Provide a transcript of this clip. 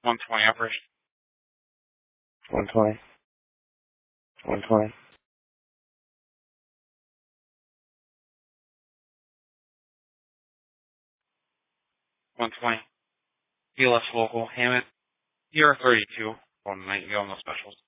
120 operation. 120. 120. 120. ELS local, Hammett, ER 32, 190 on the specials.